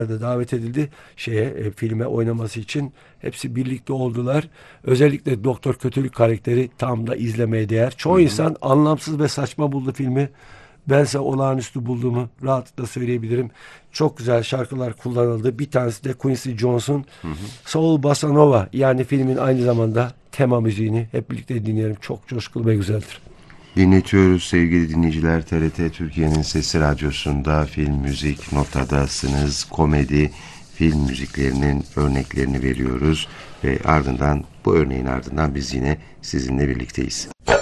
da davet edildi filme oynaması için. Hepsi birlikte oldular. Özellikle Doktor Kötülük karakteri tam da izlemeye değer. Hı Çoğu hı. insan anlamsız ve saçma buldu filmi. Bense olağanüstü bulduğumu rahatlıkla söyleyebilirim. Çok güzel şarkılar kullanıldı. Bir tanesi de Quincy Jones'un Hı hı. Soul Bossa Nova, yani filmin aynı zamanda tema müziğini hep birlikte dinleyelim. Çok coşkulu ve güzeldir. Dinletiyoruz sevgili dinleyiciler. TRT Türkiye'nin Sesi Radyosu'nda film, müzik, notadasınız, komedi, film müziklerinin örneklerini veriyoruz ve ardından bu örneğin ardından biz yine sizinle birlikteyiz.